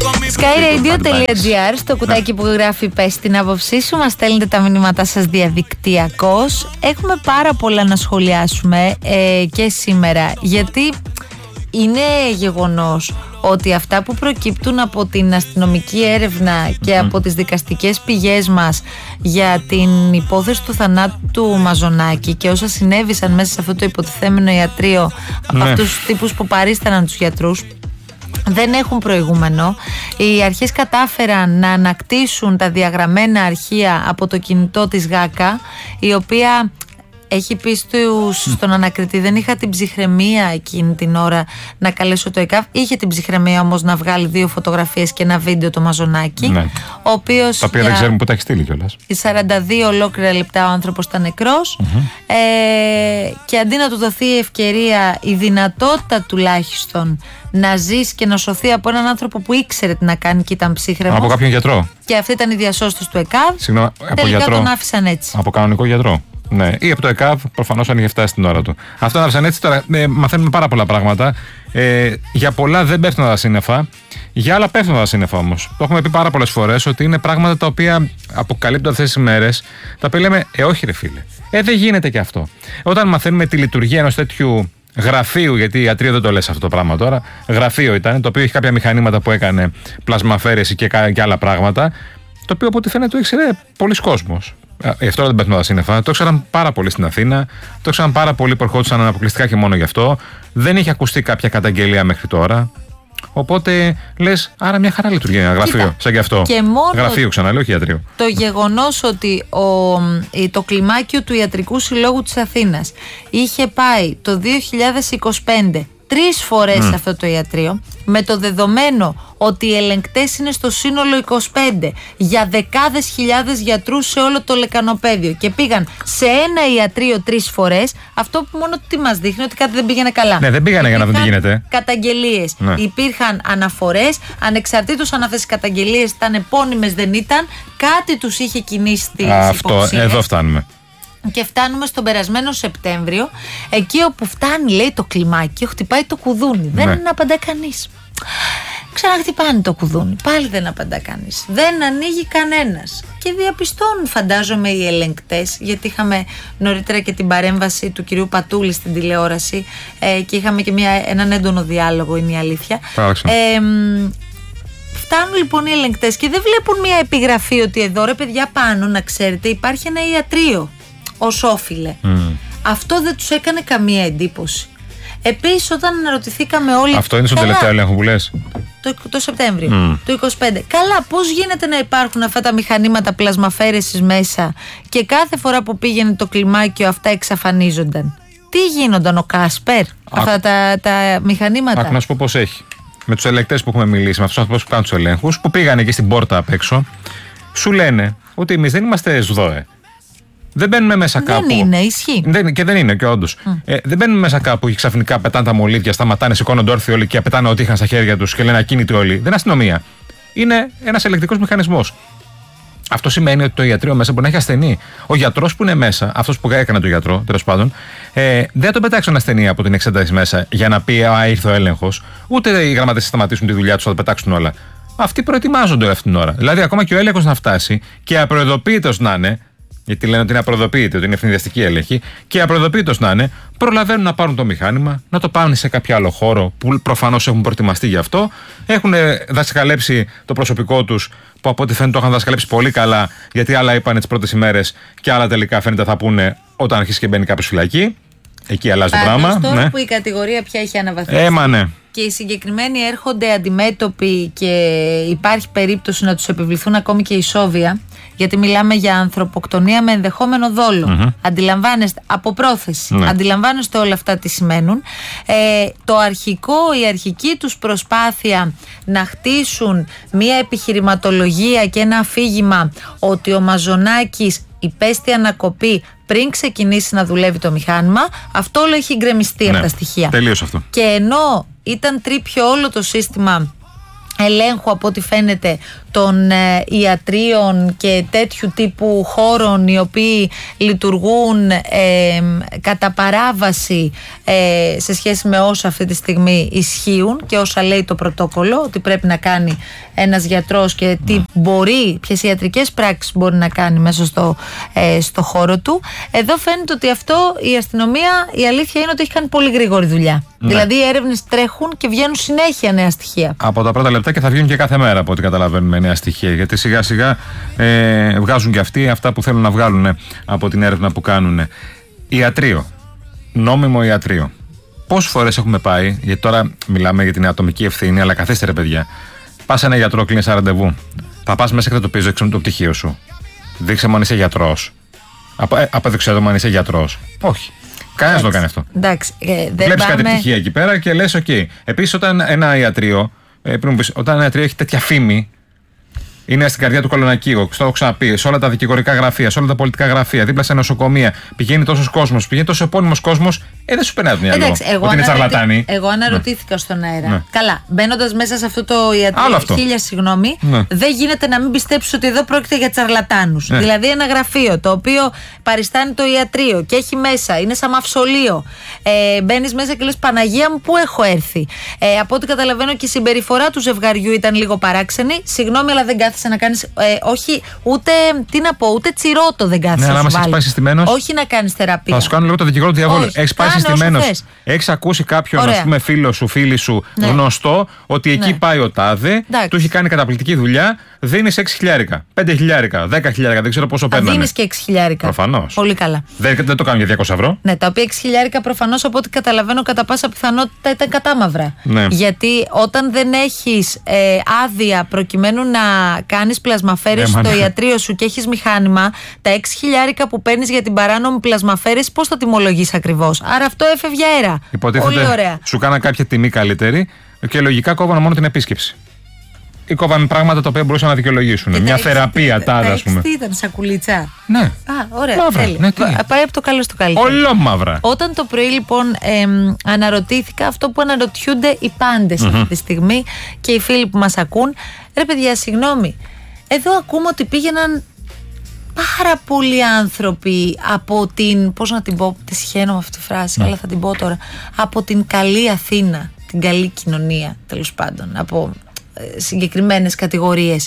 skyradio.gr, στο κουτάκι που γράφει πες την άποψή σου, μας στέλνετε τα μηνύματά σας διαδικτυακώς. Έχουμε πάρα πολλά να σχολιάσουμε και σήμερα, γιατί είναι γεγονός ότι αυτά που προκύπτουν από την αστυνομική έρευνα και από τις δικαστικές πηγές μας για την υπόθεση του θανάτου του Μαζονάκη και όσα συνέβησαν μέσα σε αυτό το υποτιθέμενο ιατρείο από αυτούς τους τύπους που παρίσταναν τους γιατρούς, δεν έχουν προηγούμενο. Οι αρχές κατάφεραν να ανακτήσουν τα διαγραμμένα αρχεία από το κινητό της ΓΑΚΑ, η οποία έχει πει στον ανακριτή: δεν είχα την ψυχραιμία εκείνη την ώρα να καλέσω το ΕΚΑΒ. Είχε την ψυχραιμία όμως να βγάλει 2 φωτογραφίες και ένα βίντεο το Μαζονάκη. Ναι. Ο οποίος. Τα οποία δεν ξέρουμε πού τα έχει στείλει κιόλας. 42 ολόκληρα λεπτά ο άνθρωπος ήταν νεκρός. Και αντί να του δοθεί η ευκαιρία, η δυνατότητα τουλάχιστον να ζήσει και να σωθεί από έναν άνθρωπο που ήξερε τι να κάνει και ήταν ψύχρεμος. Από κάποιον γιατρό. Και αυτή ήταν η διασώστος του ΕΚΑΒ. Συγγνώμη, από γιατρό. Τον άφησαν έτσι. Από κανονικό γιατρό. Ναι, ή από το ΕΚΑΒ, προφανώς αν είχε φτάσει την ώρα του. Αυτό άφησαν έτσι. Τώρα μαθαίνουμε πάρα πολλά πράγματα. Για πολλά δεν πέφτουν τα σύννεφα. Για άλλα πέφτουν τα σύννεφα όμως. Το έχουμε πει πάρα πολλές φορές ότι είναι πράγματα τα οποία αποκαλύπτουν αυτές τις ημέρες. Τα οποία λέμε, όχι ρε φίλε. Δεν γίνεται και αυτό. Όταν μαθαίνουμε τη λειτουργία ενός τέτοιου γραφείου, γιατί ιατρείο δεν το λες αυτό το πράγμα τώρα. Γραφείο ήταν, το οποίο έχει κάποια μηχανήματα που έκανε πλασμαφέρεση και άλλα πράγματα. Το οποίο από ό,τι φαίνεται το ήξερε πολλοί κόσμος. Γι' αυτό δεν πέφτουν τα σύννεφα. Το ήξεραν πάρα πολύ στην Αθήνα. Το ήξεραν πάρα πολύ που ερχόντουσαν αποκλειστικά και μόνο γι' αυτό. Δεν είχε ακουστεί κάποια καταγγελία μέχρι τώρα. Οπότε λες, άρα μια χαρά λειτουργεί ένα γραφείο σαν και αυτό. Και μόνο γραφείο, ξαναλέω, όχι ιατρείο. Το γεγονός ότι το κλιμάκιο του Ιατρικού Συλλόγου της Αθήνας είχε πάει το 2025 3 φορές σε αυτό το ιατρείο, με το δεδομένο ότι οι ελεγκτές είναι στο σύνολο 25 για δεκάδες χιλιάδες γιατρούς σε όλο το λεκανοπέδιο και πήγαν σε ένα ιατρείο 3 φορές, αυτό που μόνο τι μας δείχνει ότι κάτι δεν πήγαινε καλά. Ναι, δεν πήγανε για να δουν τι γίνεται. Καταγγελίες, υπήρχαν αναφορές, ανεξαρτήτως αν αυτές οι καταγγελίες ήταν επώνυμες δεν ήταν, κάτι τους είχε κινήσει τις υποψίες. Εδώ φτάνουμε. Και φτάνουμε στον περασμένο Σεπτέμβριο, εκεί όπου φτάνει, λέει, το κλιμάκιο, χτυπάει το κουδούνι. Δεν απαντά κανείς. Ξαναχτυπάνε το κουδούνι, πάλι δεν απαντά κανείς. Δεν ανοίγει κανένας. Και διαπιστώνουν, φαντάζομαι, οι ελεγκτές, γιατί είχαμε νωρίτερα και την παρέμβαση του κυρίου Πατούλη στην τηλεόραση και είχαμε και έναν έντονο διάλογο, είναι η αλήθεια. Φτάνουν λοιπόν οι ελεγκτές και δεν βλέπουν μια επιγραφή ότι εδώ, ρε παιδιά, πάνω, να ξέρετε, υπάρχει ένα ιατρείο ως όφιλε. Αυτό δεν τους έκανε καμία εντύπωση. Επίσης, όταν αναρωτηθήκαμε όλοι. Αυτό είναι στο τελευταίο έλεγχο που λες. Το Σεπτέμβριο του 25. Καλά, πώς γίνεται να υπάρχουν αυτά τα μηχανήματα πλασμαφέρεσης μέσα και κάθε φορά που πήγαινε το κλιμάκιο αυτά εξαφανίζονταν? Τι γίνονταν, ο Κάσπερ, αυτά τα μηχανήματα? Άκου να σου πω πώς έχει. Με τους ελεγκτές που έχουμε μιλήσει, με αυτούς τους ανθρώπους που κάνουν τους ελέγχους, που πήγανε και στην πόρτα απ' έξω, σου λένε ότι εμείς δεν είμαστε ΣΔΟΕ. Δεν μπαίνουμε μέσα κάπου. Δεν είναι, ισχύει. Και δεν είναι, και όντως. Δεν μπαίνουμε μέσα κάπου και ξαφνικά πετάνε τα μολύβια, σταματάνε, σηκώνονται όρθιοι όλοι και πετάνε ό,τι είχαν στα χέρια τους και λένε ακίνητοι όλοι. Δεν είναι αστυνομία. Είναι ένας ελεκτρικός μηχανισμός. Αυτό σημαίνει ότι το ιατρείο μέσα μπορεί να έχει ασθενή. Ο γιατρός που είναι μέσα, αυτός που έκανε το γιατρό, τέλος πάντων, δεν θα τον πετάξουν ασθενή από την εξέταση μέσα για να πει ήρθε ο έλεγχος. Ούτε οι γραμματείς θα σταματήσουν τη δουλειά τους, θα τα πετάξουν όλα. Αυτοί προετοιμάζονται αυτή την ώρα. Δηλαδή, ακόμα και ο έλεγχος να φτάσει και απροειδοποίητος να είναι. Γιατί λένε ότι είναι απροειδοποιητή, ότι είναι ευνηδιαστική έλεγχη, και απροειδοποιητός να είναι, προλαβαίνουν να πάρουν το μηχάνημα, να το πάνε σε κάποιο άλλο χώρο που προφανώς έχουν προετοιμαστεί γι' αυτό. Έχουν δασκαλέψει το προσωπικό τους, που από ό,τι φαίνεται το είχαν δασκαλέψει πολύ καλά, γιατί άλλα είπαν τις πρώτες ημέρες και άλλα τελικά φαίνεται θα πούνε όταν αρχίσει και μπαίνει κάποιος φυλακή. Εκεί αλλάζει το πράγμα. Τώρα που η κατηγορία πια έχει αναβαθμιστεί. Και οι συγκεκριμένοι έρχονται αντιμέτωποι και υπάρχει περίπτωση να τους επιβληθούν ακόμη και ισόβια, γιατί μιλάμε για ανθρωποκτονία με ενδεχόμενο δόλο. Αντιλαμβάνεστε, από πρόθεση. Αντιλαμβάνεστε όλα αυτά τι σημαίνουν. Η αρχική τους προσπάθεια να χτίσουν μια επιχειρηματολογία και ένα αφήγημα ότι ο Μαζονάκης υπέστη ανακοπή πριν ξεκινήσει να δουλεύει το μηχάνημα, αυτό όλο έχει γκρεμιστεί από τα στοιχεία. Τελείως αυτό. Και ενώ ήταν τρίπιο όλο το σύστημα ελέγχου από ό,τι φαίνεται των ιατρίων και τέτοιου τύπου χώρων οι οποίοι λειτουργούν κατά παράβαση σε σχέση με όσα αυτή τη στιγμή ισχύουν και όσα λέει το πρωτόκολλο ότι πρέπει να κάνει ένας γιατρός και τι μπορεί, ποιες ιατρικές πράξεις μπορεί να κάνει μέσα στο χώρο του. Εδώ φαίνεται ότι αυτό η αστυνομία, η αλήθεια είναι ότι έχει κάνει πολύ γρήγορη δουλειά. Δηλαδή οι έρευνες τρέχουν και βγαίνουν συνέχεια νέα στοιχεία. Από τα πρώτα λεπτά και θα βγαίνουν και κάθε μέρα από ό,τι καταλαβαίνουμε νέα στοιχεία. Γιατί σιγά σιγά βγάζουν και αυτοί αυτά που θέλουν να βγάλουν από την έρευνα που κάνουν. Ιατρείο. Νόμιμο ιατρείο. Πόσες φορές έχουμε πάει, γιατί τώρα μιλάμε για την ατομική ευθύνη, αλλά καθίστε ρε παιδιά. Πας σε ένα γιατρό, κλείνεις ένα ραντεβού. Θα πας μέσα και θα το πεις, δείξε μου το πτυχίο σου. Δείξε μου αν είσαι γιατρός. Απέδειξε εδώ αν είσαι γιατρός. Όχι. Κανένας δεν το κάνει αυτό. Βλέπεις κάτι πτυχία εκεί πέρα και λες: OK. Επίσης, όταν ένα ιατρείο, όταν ένα ιατρείο έχει τέτοια φήμη, είναι στην καρδιά του Κολονακίου, το έχω ξαναπεί, σε όλα τα δικηγορικά γραφεία, σε όλα τα πολιτικά γραφεία, δίπλα σε νοσοκομεία, πηγαίνει τόσος κόσμος, πηγαίνει τόσο επώνυμος κόσμος, δεν σου περνάει το μυαλό ότι είναι τσαρλατάνοι. Εγώ αναρωτήθηκα στον αέρα. Καλά, μπαίνοντας μέσα σε αυτό το ιατρείο, χίλια συγγνώμη, δεν γίνεται να μην πιστέψεις ότι εδώ πρόκειται για τσαρλατάνους. Δηλαδή, ένα γραφείο το οποίο παριστάνει το ιατρείο και έχει μέσα, είναι σαν μαυσολείο. Μπαίνεις μέσα και λες: Παναγία μου, πού έχω έρθει. Από ό,τι καταλαβαίνω και η συμπεριφορά του ζευγαριού ήταν λίγο παράξενη. Συγγνώμη, αλλά δεν κάθεσαι να κάνεις, όχι, ούτε, τι να πω, ούτε τσιρότο δεν κάθεσαι να σου βάλει. Όχι να κάνεις θεραπεία. Θα σου κάνω λίγο το δικηγόρο του διαβόλου. Έχεις πάει συστημένος. Έχεις ακούσει κάποιον, ας πούμε, φίλο σου, φίλη σου, γνωστό, ότι εκεί πάει ο τάδε, του έχει κάνει καταπληκτική δουλειά, δίνεις 6.000, 5.000, 10.000, δεν ξέρω πόσο παίρνανε. Δίνεις και 6.000. Προφανώς. Πολύ καλά. Δεν το κάνουν για 200 ευρώ. Ναι, τα οποία 6.000 προφανώς από ό,τι καταλαβαίνω κατά πάσα πιθανότητα ήταν κατάμαυρα. Ναι. Γιατί όταν δεν έχεις άδεια προκειμένου να κάνεις πλασμαφαίρεση στο ιατρείο σου και έχεις μηχάνημα, τα 6.000 που παίρνεις για την παράνομη πλασμαφαίρεση, πώς θα τιμολογείς ακριβώς? Άρα αυτό έφευγε αέρα. Υποτίθεται, πολύ ωραία. Σου κάνα κάποια τιμή καλύτερη και λογικά κόβανε μόνο την επίσκεψη. Ή κόβανε πράγματα τα οποία μπορούσαν να δικαιολογήσουν. Μια θεραπεία τάδε, ας πούμε. Τι ήταν, σακουλίτσα. Ναι. Α, ωραία. Μαύρα, ναι, πάει από το καλό στο καλύτερο. Ολόμαυρα. Όταν το πρωί λοιπόν αναρωτήθηκα αυτό που αναρωτιούνται οι πάντες αυτή τη στιγμή και οι φίλοι που μας ακούν, ρε παιδιά, συγγνώμη. Εδώ ακούμε ότι πήγαιναν πάρα πολλοί άνθρωποι από την. Πώς να την πω, τη συχαίνω με αυτή τη φράση, αλλά θα την πω τώρα. Από την καλή Αθήνα, την καλή κοινωνία, τέλος πάντων. Από συγκεκριμένες κατηγορίες.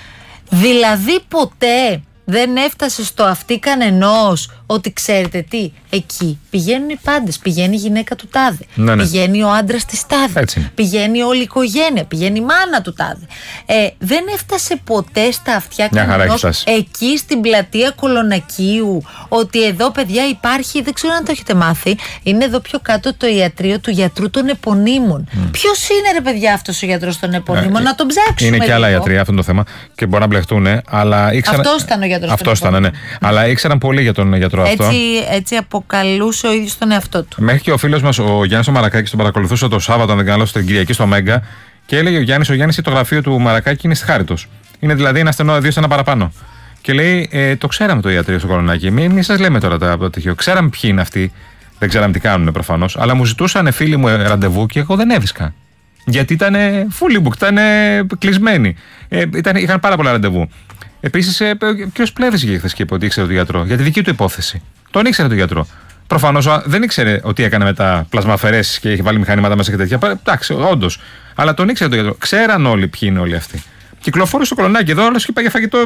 Δηλαδή ποτέ δεν έφτασε στο αυτί κανενός ότι ξέρετε τι, εκεί πηγαίνουν οι πάντες, πηγαίνει η γυναίκα του τάδε, πηγαίνει ο άντρας της τάδε, πηγαίνει όλη η οικογένεια, πηγαίνει η μάνα του τάδε. Δεν έφτασε ποτέ στα αυτιά κανενός εκεί στην πλατεία Κολονακίου ότι εδώ παιδιά υπάρχει, δεν ξέρω αν το έχετε μάθει, είναι εδώ πιο κάτω το ιατρείο του γιατρού των επωνύμων. Ποιος είναι ρε παιδιά αυτός ο γιατρός των επωνύμων, να τον ψάξουμε. Είναι και άλλα ιατρεία αυτό το θέμα και μπορεί να μπλεχτούν, αλλά ήξερα. Αυτός ήταν ο γιατρός. Αυτό ήταν, ναι. Αλλά ήξεραν πολύ για τον γιατρό αυτό. Έτσι αποκαλούσε ο ίδιος τον εαυτό του. Μέχρι και ο φίλος μας, ο Γιάννης ο Μαρακάκης, τον παρακολουθούσε το Σάββατο, αν δεν κάνω, στην Κυριακή στο Μέγκα και έλεγε ο Γιάννης, το γραφείο του Μαρακάκη είναι στη Χάριτος. Είναι δηλαδή ένα στενό, 2 στενά παραπάνω. Και λέει, το ξέραμε το ιατρείο στο Κολονάκι. Μην σας λέμε τώρα το τυχαίο. Ξέραμε ποιοι είναι αυτοί. Δεν ξέραμε τι κάνουν προφανώς. Αλλά μου ζητούσαν φίλοι μου ραντεβού και εγώ δεν έβρισκα. Γιατί ήταν fully booked, ήταν κλεισμένοι. Είχαν πάρα πολλά ραντεβού. Επίσης, ο κ. Πλεύρης είχε χθες και είπε ότι ήξερε τον γιατρό για τη δική του υπόθεση. Τον ήξερε τον γιατρό. Προφανώς δεν ήξερε ότι έκανε μετά πλασμαφαιρέσεις και είχε βάλει μηχανήματα μέσα και τέτοια. Εντάξει, όντως. Αλλά τον ήξερε τον γιατρό. Ξέραν όλοι ποιοι είναι όλοι αυτοί. Κυκλοφόρησε στο Κολονάκι εδώ, όλο και πάει για φαγητό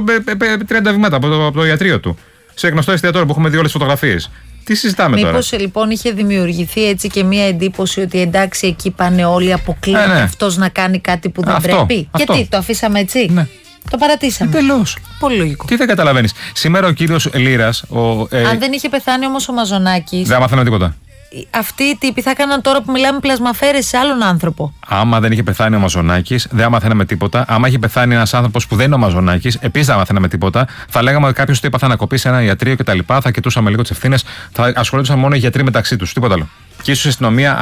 30 βήματα από το ιατρείο του. Σε γνωστό εστιατόριο που έχουμε δει όλες τις φωτογραφίες. Τι συζητάμε τώρα? Μήπως λοιπόν είχε δημιουργηθεί έτσι και μία εντύπωση ότι εντάξει, εκεί πάνε όλοι, αποκλείεται αυτός να κάνει κάτι που δεν πρέπει. Και τι, το αφήσαμε έτσι? Ναι. Το παρατήσαμε. Τελώς. Πολύ λογικό. Τι δεν καταλαβαίνεις? Σήμερα ο κύριος Λύρας. Αν δεν είχε πεθάνει όμως ο Μαζονάκης. Δεν μάθαινα τίποτα. Αυτοί οι τύποι θα έκαναν τώρα που μιλάμε πλασμαφέρες σε άλλον άνθρωπο. Άμα δεν είχε πεθάνει ο Μαζονάκης, δεν μαθαίναμε τίποτα. Άμα είχε πεθάνει ένας άνθρωπος που δεν είναι ο Μαζονάκης, επίσης δεν μαθαίναμε τίποτα. Θα λέγαμε ότι κάποιος του είπα θα ανακοπεί σε ένα ιατρείο κτλ. Θα κοιτούσαμε λίγο τις ευθύνες. Θα ασχολούνταν μόνο οι γιατροί μεταξύ τους. Τίποτα άλλο. Και ίσως η αστυνομία,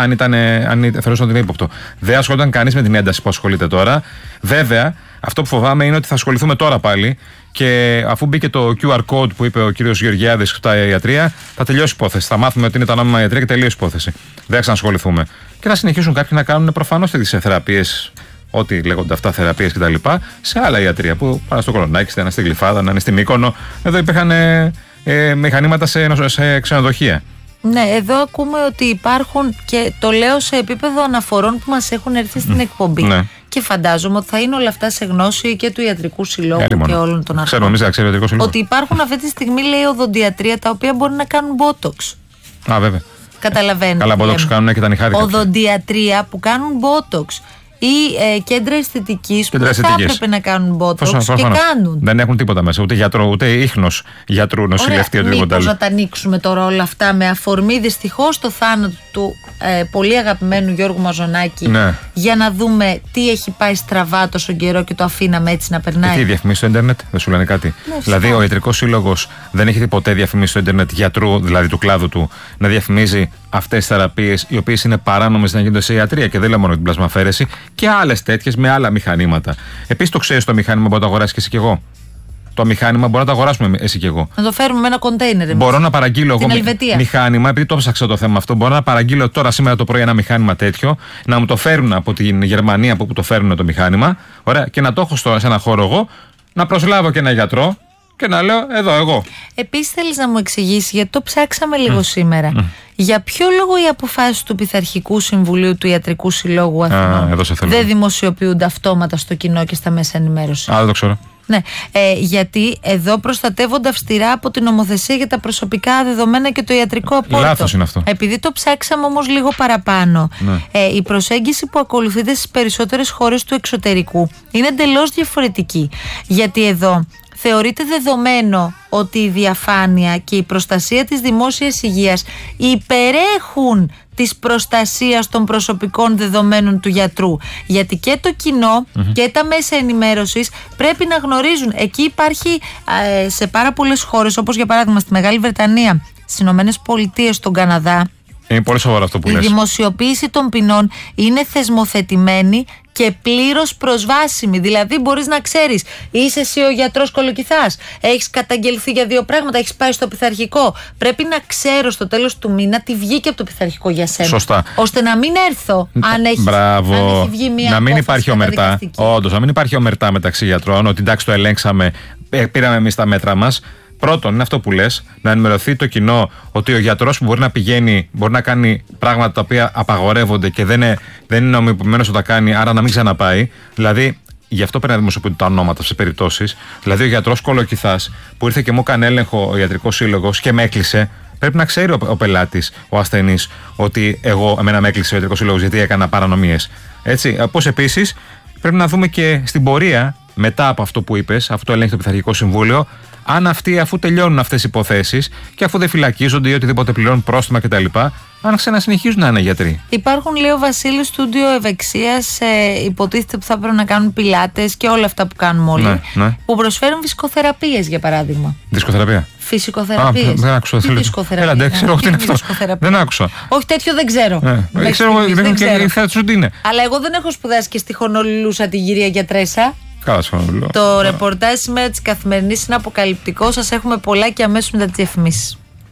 αν θεωρούσαν ότι είναι ύποπτο. Δεν ασχολούνταν κανείς με την ένταση που ασχολείται τώρα. Βέβαια, αυτό που φοβάμαι είναι ότι θα ασχοληθούμε τώρα πάλι και αφού μπήκε το QR code που είπε ο κύριος Γεωργιάδης στα ιατρεία, θα τελειώσει η υπόθεση. Θα μάθουμε ότι είναι τα νόμιμα ιατρεία και τελείωσε η υπόθεση. Δεν θα ξανασχοληθούμε. Και θα συνεχίσουν κάποιοι να κάνουν προφανώς τέτοιες θεραπείες ό,τι λέγονται αυτά, θεραπείες κτλ. Σε άλλα ιατρεία που πάνε στο Κολονάκι, να είναι στη Γλυφάδα, να είναι στη Μύκονο. Εδώ υπήρχαν μηχανήματα σε ξενοδοχεία. Ναι, εδώ ακούμε ότι υπάρχουν, και το λέω σε επίπεδο αναφορών που μας έχουν έρθει στην εκπομπή. Ναι. Και φαντάζομαι ότι θα είναι όλα αυτά σε γνώση και του Ιατρικού Συλλόγου και όλων των αρχών. Ότι υπάρχουν αυτή τη στιγμή, λέει, οδοντιατρία τα οποία μπορεί να κάνουν botox. Α, βέβαια. Καταλαβαίνετε. Καλά, botox κάνουν και τα νυχάρικα. Οδοντιατρία που κάνουν botox. Ή κέντρα αισθητικής που δεν θα έπρεπε να κάνουν botox και κάνουν. Δεν έχουν τίποτα μέσα, ούτε γιατρό, ούτε ίχνος γιατρού, νοσηλευτή, οτιδήποτε άλλο. Μήπως να τα ανοίξουμε τώρα όλα αυτά με αφορμή δυστυχώς το θάνατο του πολύ αγαπημένου Γιώργου Μαζονάκη, ναι, για να δούμε τι έχει πάει στραβά τόσο καιρό και το αφήναμε έτσι να περνάει. Τι διαφημίσει στο ίντερνετ, δεν σου λένε κάτι? Ναι, δηλαδή, ο Ιατρικός Σύλλογος δεν έχει ποτέ διαφημίσει στο ίντερνετ γιατρού, δηλαδή του κλάδου του, να διαφημίζει αυτές τις θεραπείες, οι οποίες είναι παράνομες να γίνονται σε ιατρία, και δεν λέω μόνο την πλασμαφαίρεση, και άλλες τέτοιες με άλλα μηχανήματα. Επίσης, το ξέρεις, το μηχάνημα μπορεί να το αγοράσει και εσύ και εγώ. Το μηχάνημα μπορεί να το αγοράσουμε εσύ και εγώ. Να το φέρουμε με ένα κοντέινερ. Μπορώ να παραγγείλω εγώ μηχάνημα, επειδή το ψάξα το θέμα αυτό. Μπορώ να παραγγείλω τώρα σήμερα το πρωί ένα μηχάνημα τέτοιο, να μου το φέρουν από την Γερμανία, από που το φέρουν το μηχάνημα, ωραία, και να το έχω σε ένα χώρο εγώ, να προσλάβω και ένα γιατρό και να λέω εδώ εγώ. Επίσης, θέλεις να μου εξηγήσεις, γιατί το ψάξαμε λίγο σήμερα, για ποιο λόγο οι αποφάσεις του Πειθαρχικού Συμβουλίου του Ιατρικού Συλλόγου Αθηνών δεν δημοσιοποιούνται αυτόματα στο κοινό και στα μέσα ενημέρωσης? Δεν το ξέρω. Ναι, γιατί εδώ προστατεύονται αυστηρά από την νομοθεσία για τα προσωπικά δεδομένα και το ιατρικό απόρριτο. Λάθος είναι αυτό. Επειδή το ψάξαμε όμως λίγο παραπάνω, η προσέγγιση που ακολουθείται στις περισσότερες χώρες του εξωτερικού είναι εντελώς διαφορετική. Γιατί εδώ θεωρείται δεδομένο ότι η διαφάνεια και η προστασία της δημόσιας υγείας υπερέχουν της προστασίας των προσωπικών δεδομένων του γιατρού. Γιατί και το κοινό και τα μέσα ενημέρωσης πρέπει να γνωρίζουν. Εκεί υπάρχει σε πάρα πολλές χώρες, όπως για παράδειγμα στη Μεγάλη Βρετανία, στις Ηνωμένες Πολιτείες, στον Καναδά. Είναι πολύ σοβαρό αυτό που λες. Η δημοσιοποίηση των ποινών είναι θεσμοθετημένη και πλήρως προσβάσιμη. Δηλαδή, μπορείς να ξέρεις, είσαι εσύ ο γιατρός Κολοκυθάς, έχεις καταγγελθεί για 2 πράγματα, έχεις πάει στο πειθαρχικό. Πρέπει να ξέρω στο τέλος του μήνα τι βγήκε από το πειθαρχικό για σένα. Σωστά. Ώστε να μην έρθω αν έχει βγει μια να μην υπάρχει ομερτά. Όντως, να μην υπάρχει ομερτά μεταξύ γιατρών, ότι εντάξει, το ελέγξαμε, πήραμε εμείς τα μέτρα μας. Πρώτον, είναι αυτό που λες, να ενημερωθεί το κοινό ότι ο γιατρός που μπορεί να πηγαίνει, μπορεί να κάνει πράγματα τα οποία απαγορεύονται και δεν είναι νομιμοποιημένος όταν τα κάνει, άρα να μην ξαναπάει. Δηλαδή, γι' αυτό πρέπει να δημοσιοποιούνται τα ονόματα σε περιπτώσεις. Δηλαδή, ο γιατρός Κολοκυθάς που ήρθε και μου έκανε έλεγχο ο Ιατρικός Σύλλογος και με έκλεισε, πρέπει να ξέρει ο πελάτης, ο ασθενής, ότι εμένα με έκλεισε ο Ιατρικός Σύλλογος γιατί έκανα παρανομίες. Έτσι. Όπως επίσης, πρέπει να δούμε και στην πορεία, μετά από αυτό που είπες, αυτό ελέγχει το Πειθαρχικό Συμβούλιο, αν αυτοί, αφού τελειώνουν αυτές οι υποθέσεις και αφού δεν φυλακίζονται ή οτιδήποτε πληρώνουν πρόστιμα κτλ., αν ξανασυνεχίζουν να είναι γιατροί. Υπάρχουν, λέει ο Βασίλης, στούντιο ευεξίας, υποτίθεται που θα πρέπει να κάνουν πιλάτες και όλα αυτά που κάνουμε όλοι. Ναι. Που προσφέρουν φυσικοθεραπείες, για παράδειγμα. Δισκοθεραπεία. Φυσικοθεραπείες. Δεν άκουσα. Φυσικοθεραπεία. Δεν ξέρω τι είναι αυτό. Δεν άκουσα. Όχι, τέτοιο δεν ξέρω. Δεν ξέρω τι είναι. Αλλά εγώ δεν έχω σπουδάσει και στη Χονολουλούσα τη κυρία γιατρέσα. Το ρεπορτάζ σήμερα της Καθημερινής είναι αποκαλυπτικό. Σας έχουμε πολλά και αμέσως μετά τις διαφημίσεις.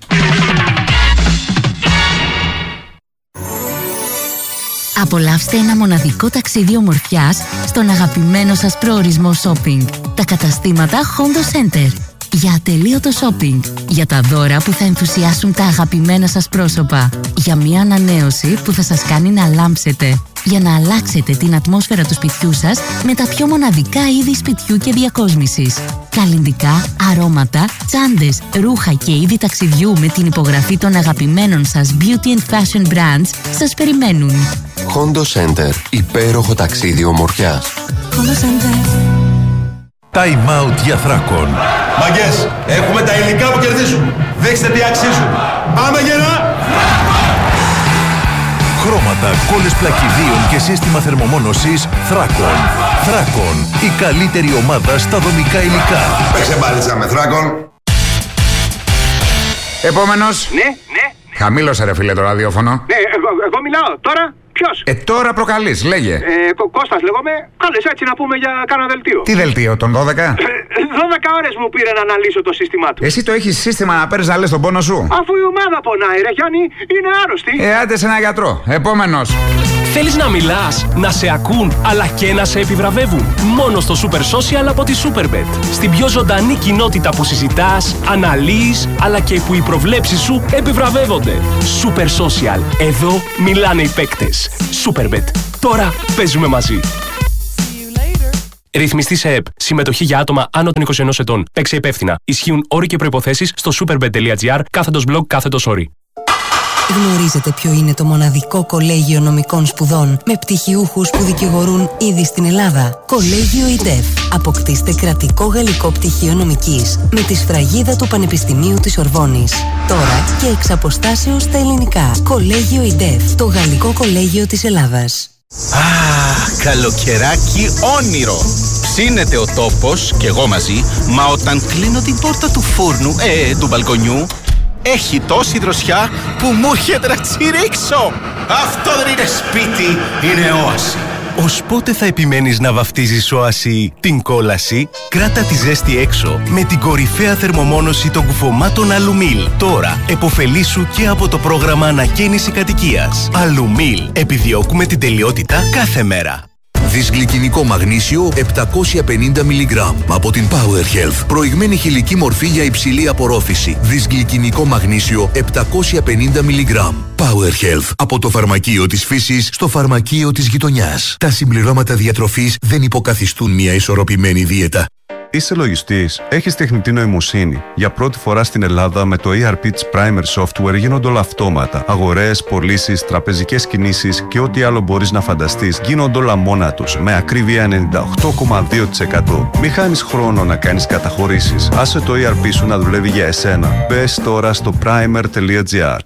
Απολαύστε ένα μοναδικό ταξίδι ομορφιάς στον αγαπημένο σας προορισμό shopping. Τα καταστήματα Hondo Center. Για ατελείωτο shopping. Για τα δώρα που θα ενθουσιάσουν τα αγαπημένα σας πρόσωπα. Για μια ανανέωση που θα σας κάνει να λάμψετε. Για να αλλάξετε την ατμόσφαιρα του σπιτιού σας με τα πιο μοναδικά είδη σπιτιού και διακόσμησης. Καλλυντικά, αρώματα, τσάντες, ρούχα και είδη ταξιδιού με την υπογραφή των αγαπημένων σας beauty and fashion brands σας περιμένουν. Hondo Center. Υπέροχο ταξίδι ομορφιάς. Hondo Center. Time out για Θράκον. Μαγκές, έχουμε τα υλικά που κερδίζουν. Δείξτε τι αξίζουν. Πάμε γερά! Χρώματα, κόλλες πλακιδίων και σύστημα θερμομόνωσης Θράκον. Θράκον, η καλύτερη ομάδα στα δομικά υλικά. Παίξε μπάλιτσα με Θράκον. Επόμενος. Ναι. Χαμήλωσε ρε φίλε το ραδιόφωνο. Ναι, εγώ μιλάω. Τώρα ποιος? Τώρα προκαλείς, λέγε. Κώστας λέγομαι. Κάλες έτσι να πούμε για κάνα δελτίο. Τι δελτίο, τον 12? 12 ώρες μου πήρε να αναλύσω το σύστημά του. Εσύ το έχεις σύστημα να παίρνεις να λες τον πόνο σου? Αφού η ομάδα πονάει ρε Γιάννη, είναι άρρωστη. Άντε σε ένα γιατρό. Επόμενος. Θέλεις να μιλάς, να σε ακούν, αλλά και να σε επιβραβεύουν? Μόνο στο Super Social από τη Superbet. Στην πιο ζωντανή κοινότητα που συζητάς, αναλύεις, αλλά και που οι προβλέψεις σου επιβραβεύονται. Super Social. Εδώ μιλάνε οι παίκτες. Superbet. Τώρα παίζουμε μαζί. Ρυθμιστή σε ΕΠ. Συμμετοχή για άτομα άνω των 21 ετών. Παίξε υπεύθυνα. Ισχύουν όροι και προϋποθέσεις στο superbet.gr/blog/όροι. Γνωρίζετε ποιο είναι το μοναδικό κολέγιο νομικών σπουδών με πτυχιούχους που δικηγορούν ήδη στην Ελλάδα? Κολέγιο ΙΤΕΦ. Αποκτήστε κρατικό γαλλικό πτυχίο νομικής με τη σφραγίδα του Πανεπιστημίου της Ορβόνης. Τώρα και εξ αποστάσεως στα ελληνικά. Κολέγιο ΙΤΕΦ. Το γαλλικό κολέγιο της Ελλάδας. Καλοκαιράκι όνειρο. Ψήνεται ο τόπος και εγώ μαζί, μα όταν κλείνω την πόρτα του φούρνου, του μπαλκονιού, έχει τόση δροσιά που μου έρχεται να τσιρίξω. Αυτό δεν είναι σπίτι, είναι όαση. Ως πότε θα επιμένεις να βαφτίζεις όαση την κόλαση? Κράτα τη ζέστη έξω με την κορυφαία θερμομόνωση των κουφωμάτων Αλουμίλ. Τώρα εποφελήσου και από το πρόγραμμα ανακαίνιση κατοικίας. Αλουμίλ. Επιδιώκουμε την τελειότητα κάθε μέρα. Δυσγλυκινικό μαγνήσιο 750 mg από την Power Health. Προηγμένη χηλική μορφή για υψηλή απορρόφηση. Δυσγλυκινικό μαγνήσιο 750 mg. Power Health. Από το φαρμακείο της φύσης στο φαρμακείο της γειτονιάς. Τα συμπληρώματα διατροφής δεν υποκαθιστούν μια ισορροπημένη δίαιτα. Είσαι λογιστής, έχεις τεχνητή νοημοσύνη. Για πρώτη φορά στην Ελλάδα με το ERP της Primer Software γίνονται όλα αυτόματα. Αγορές, πωλήσεις, τραπεζικές κινήσεις και ό,τι άλλο μπορείς να φανταστείς γίνονται όλα μόνα τους με ακρίβεια 98,2%. Μη χάνεις χρόνο να κάνεις καταχωρήσεις. Άσε το ERP σου να δουλεύει για εσένα. Μπες τώρα στο primer.gr.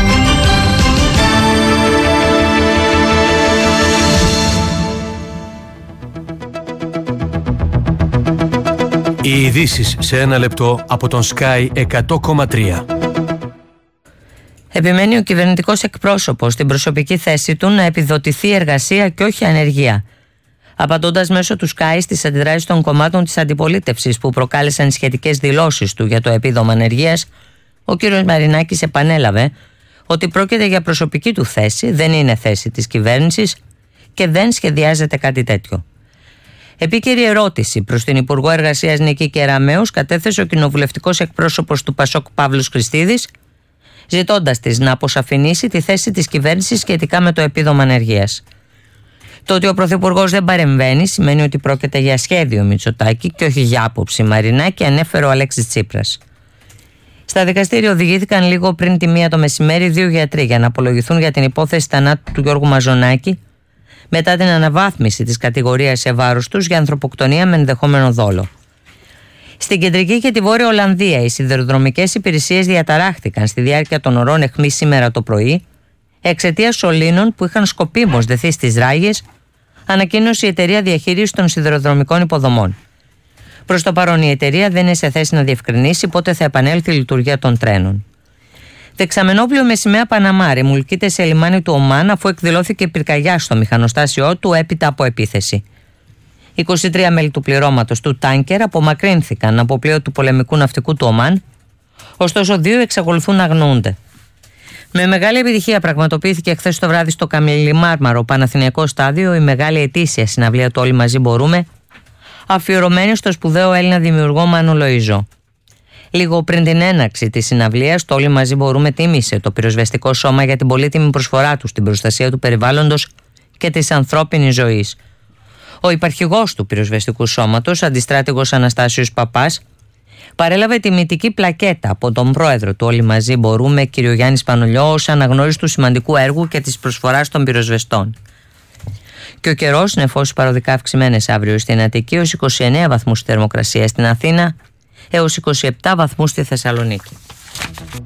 Οι ειδήσεις σε ένα λεπτό από τον Sky 100,3. Επιμένει ο κυβερνητικός εκπρόσωπος στην προσωπική θέση του να επιδοτηθεί εργασία και όχι ανεργία. Απαντώντας μέσω του Sky στις αντιδράσεις των κομμάτων της αντιπολίτευσης που προκάλεσαν σχετικές δηλώσεις του για το επίδομα ανεργίας, ο κ. Μαρινάκης επανέλαβε ότι πρόκειται για προσωπική του θέση, δεν είναι θέση της κυβέρνησης και δεν σχεδιάζεται κάτι τέτοιο. Επίκαιρη ερώτηση προς την Υπουργό Εργασίας Νίκη Κεραμέως κατέθεσε ο κοινοβουλευτικός εκπρόσωπος του ΠΑΣΟΚ Παύλος Χριστίδης, ζητώντας της να αποσαφηνίσει τη θέση της κυβέρνησης σχετικά με το επίδομα ανεργίας. Το ότι ο Πρωθυπουργός δεν παρεμβαίνει σημαίνει ότι πρόκειται για σχέδιο Μητσοτάκη και όχι για άποψη Μαρινάκη, ανέφερε ο Αλέξης Τσίπρας. Στα δικαστήρια οδηγήθηκαν λίγο πριν τη 1 το μεσημέρι 2 γιατροί για να απολογηθούν για την υπόθεση θανάτου του Γιώργου Μαζονάκη, μετά την αναβάθμιση της κατηγορίας σε βάρος τους για ανθρωποκτονία με ενδεχόμενο δόλο. Στην κεντρική και τη βόρεια Ολλανδία, οι σιδηροδρομικές υπηρεσίες διαταράχθηκαν στη διάρκεια των ωρών αιχμής σήμερα το πρωί, εξαιτίας σωλήνων που είχαν σκοπίμως δεθεί στις ράγες, ανακοίνωσε η εταιρεία διαχείρισης των σιδηροδρομικών υποδομών. Προς το παρόν, η εταιρεία δεν είναι σε θέση να διευκρινίσει πότε θα επανέλθει η λειτουργία των τρένων. Δεξαμενόπλοιο με σημαία Παναμά ρημουλκείται σε λιμάνι του Ομάν αφού εκδηλώθηκε πυρκαγιά στο μηχανοστάσιό του έπειτα από επίθεση. 23 μέλη του πληρώματος του τάνκερ απομακρύνθηκαν από πλοίο του πολεμικού ναυτικού του Ομάν, ωστόσο 2 εξακολουθούν να αγνοούνται. Με μεγάλη επιτυχία πραγματοποιήθηκε χθες το βράδυ στο Καμιλιμάρμαρο Παναθηναϊκό Στάδιο η μεγάλη ετήσια συναυλία του Όλοι Μαζί Μπορούμε, αφιερωμένη στο σπουδαίο Έλληνα δημιουργό Μάνο Λοΐζο. Λίγο πριν την έναρξη της συναυλίας, το Όλοι Μαζί Μπορούμε τίμησε το πυροσβεστικό σώμα για την πολύτιμη προσφορά του στην προστασία του περιβάλλοντος και της ανθρώπινης ζωής. Ο υπαρχηγός του πυροσβεστικού σώματος, αντιστράτηγος Αναστάσιος Παπάς, παρέλαβε τιμητική πλακέτα από τον πρόεδρο του Όλοι Μαζί Μπορούμε, κ. Γιάννη Σπανολιό, ως αναγνώριση του σημαντικού έργου και της προσφοράς των πυροσβεστών. Και ο καιρός νεφώσεις παροδικά αυξημένες αύριο στην Αττική, έως 29 βαθμούς θερμοκρασία στην Αθήνα, έως 27 βαθμούς στη Θεσσαλονίκη.